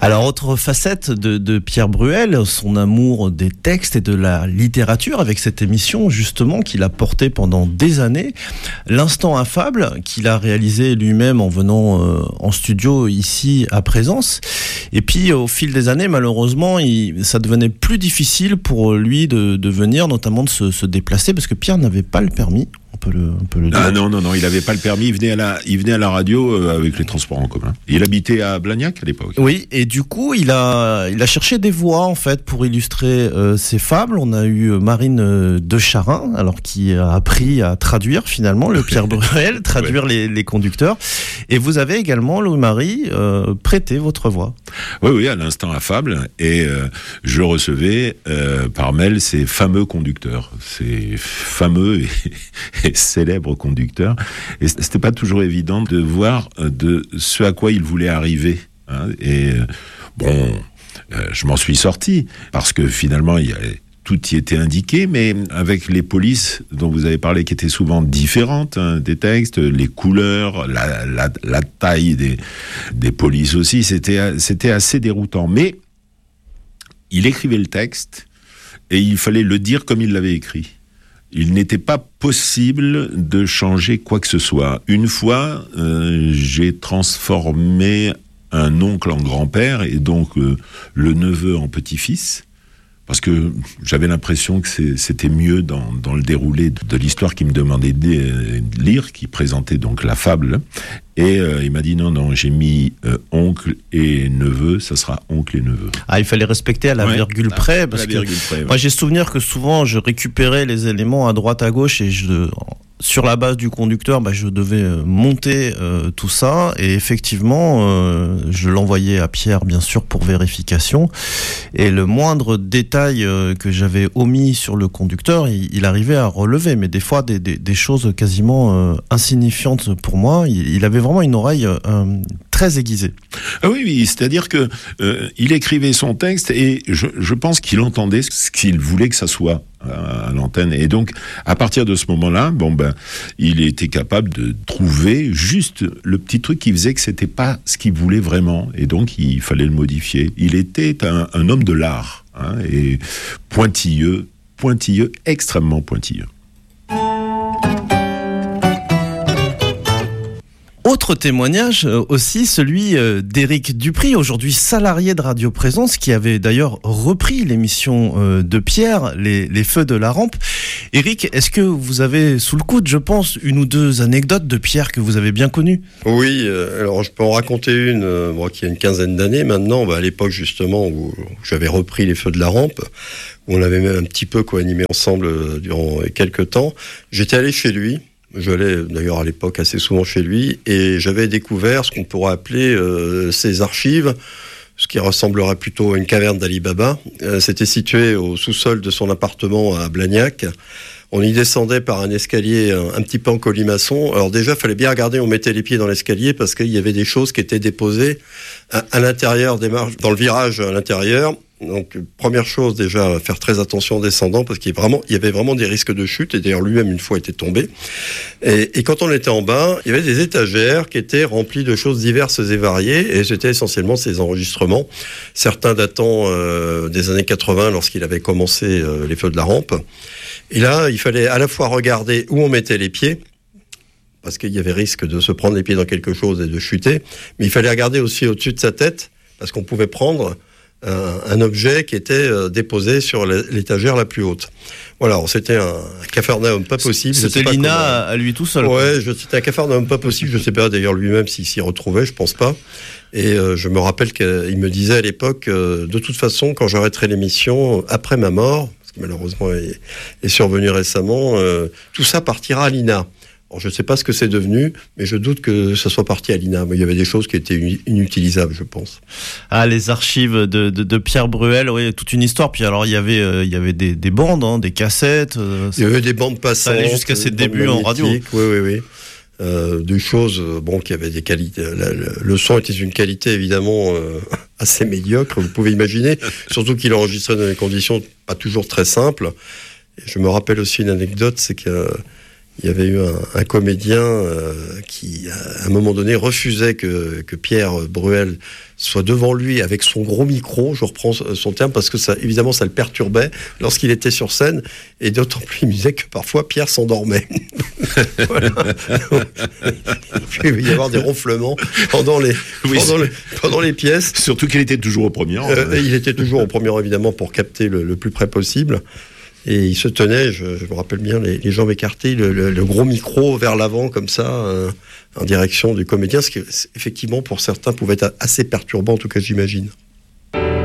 Alors, autre facette de Pierre Bruel, son amour des textes et de la littérature, avec cette émission justement qu'il a portée pendant des années, l'Instant Affable, qu'il a réalisé lui-même en venant en studio ici à Présence. Et puis au fil des années, malheureusement, ça devenait plus difficile pour lui de venir, notamment de se déplacer, parce que Pierre n'avait pas le permis. On peut le dire. Ah non, il avait pas le permis. Il venait à la radio avec les transports en commun. Il habitait à Blagnac à l'époque. Oui, et du coup, il a cherché des voix en fait pour illustrer ses fables. On a eu Marine de Charin, alors qui a appris à traduire finalement le Pierre Bruel, traduire les conducteurs. Et vous avez également, Louis-Marie, prêté votre voix. Oui, à l'Instant Affable. Et je recevais par mail ces fameux conducteurs, ces fameux et célèbres conducteurs. Et c'était pas toujours évident de voir de ce à quoi ils voulaient arriver. Hein. Et je m'en suis sorti parce que finalement tout y était indiqué, mais avec les polices dont vous avez parlé, qui étaient souvent différentes des textes, les couleurs, la taille des polices aussi, c'était assez déroutant. Mais il écrivait le texte et il fallait le dire comme il l'avait écrit. Il n'était pas possible de changer quoi que ce soit. Une fois, j'ai transformé un oncle en grand-père et donc le neveu en petit-fils, parce que j'avais l'impression que c'était mieux dans le déroulé de l'histoire qu'il me demandait de lire, qui présentait donc la fable. Et il m'a dit non, j'ai mis oncle et neveu, ça sera oncle et neveu. Ah, il fallait respecter à la virgule près, parce que moi j'ai souvenir que souvent je récupérais les éléments à droite à gauche et sur la base du conducteur, je devais monter tout ça, et effectivement, je l'envoyais à Pierre, bien sûr, pour vérification. Et le moindre détail que j'avais omis sur le conducteur, il arrivait à relever, mais des fois des choses quasiment insignifiantes pour moi. Il avait vraiment une oreille très aiguisée. Ah oui, c'est-à-dire que il écrivait son texte et je pense qu'il entendait ce qu'il voulait que ça soit à l'antenne. Et donc, à partir de ce moment-là, il était capable de trouver juste le petit truc qui faisait que c'était pas ce qu'il voulait vraiment. Et donc, il fallait le modifier. Il était un homme de l'art, et pointilleux, extrêmement pointilleux. Autre témoignage aussi, celui d'Éric Dupry, aujourd'hui salarié de Radio Présence, qui avait d'ailleurs repris l'émission de Pierre, les Feux de la Rampe. Éric, est-ce que vous avez sous le coude, je pense, une ou deux anecdotes de Pierre que vous avez bien connues ? Oui, alors je peux en raconter une, moi qui a une quinzaine d'années maintenant, à l'époque justement où j'avais repris les Feux de la Rampe, où on avait même un petit peu co-animé ensemble durant quelques temps. J'étais allé chez lui. J'allais d'ailleurs à l'époque assez souvent chez lui et j'avais découvert ce qu'on pourrait appeler ses archives, ce qui ressemblerait plutôt à une caverne d'Ali Baba. C'était situé au sous-sol de son appartement à Blagnac. On y descendait par un escalier un petit peu en colimaçon. Alors déjà, il fallait bien regarder où on mettait les pieds dans l'escalier parce qu'il y avait des choses qui étaient déposées à l'intérieur des marches, dans le virage à l'intérieur. Donc, première chose, déjà, faire très attention en descendant, parce qu'il y avait vraiment des risques de chute, et d'ailleurs, lui-même, une fois, était tombé. Et quand on était en bas, il y avait des étagères qui étaient remplies de choses diverses et variées, et c'était essentiellement ces enregistrements, certains datant des années 80, lorsqu'il avait commencé les Feux de la Rampe. Et là, il fallait à la fois regarder où on mettait les pieds, parce qu'il y avait risque de se prendre les pieds dans quelque chose et de chuter, mais il fallait regarder aussi au-dessus de sa tête, parce qu'on pouvait prendre un objet qui était déposé sur l'étagère la plus haute. Voilà, alors c'était un capharnaüm pas possible. C'était Lina à lui tout seul. Ouais, c'était un capharnaüm pas possible. Je sais pas d'ailleurs lui-même s'il s'y retrouvait, je pense pas. Et je me rappelle qu'il me disait à l'époque, de toute façon, quand j'arrêterai l'émission après ma mort, parce que malheureusement est survenu récemment, tout ça partira à Lina. Alors, je ne sais pas ce que c'est devenu, mais je doute que ça soit parti à l'INA. Mais il y avait des choses qui étaient inutilisables, je pense. Ah, les archives de Pierre Bruel, oui, toute une histoire. Puis alors, il y avait des bandes, des cassettes. Il y avait des bandes passantes. Ça allait jusqu'à ses débuts en radio. Oui. Des choses, qui avaient des qualités. Le son était d'une qualité, évidemment, assez médiocre, vous pouvez imaginer. Surtout qu'il enregistrait dans des conditions pas toujours très simples. Et je me rappelle aussi une anecdote, c'est que il y avait eu un comédien qui, à un moment donné, refusait que Pierre Bruel soit devant lui avec son gros micro, je reprends son terme, parce que ça, évidemment, ça le perturbait lorsqu'il était sur scène, et d'autant plus il me disait que parfois Pierre s'endormait. Voilà. Il va y avoir des ronflements pendant les pièces. Surtout qu'il était toujours au premier rang. Il était toujours au premier rang, évidemment, pour capter le plus près possible. Et il se tenait, je me rappelle bien, les jambes écartées, le gros micro vers l'avant, comme ça, en direction du comédien, ce qui, effectivement, pour certains, pouvait être assez perturbant, en tout cas, j'imagine.